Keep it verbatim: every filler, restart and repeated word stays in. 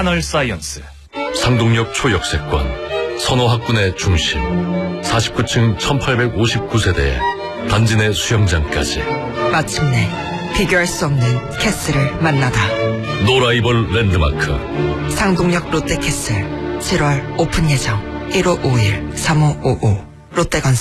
하널사이언스. 상동역 초역세권, 선호학군의 중심, 사십구 층 천팔백오십구 세대에 단지 내 수영장까지. 마침내 비교할 수 없는 캐슬을 만나다. 노라이벌 랜드마크 상동역 롯데캐슬 칠월 오픈 예정. 일오오일 삼오오오 롯데건설.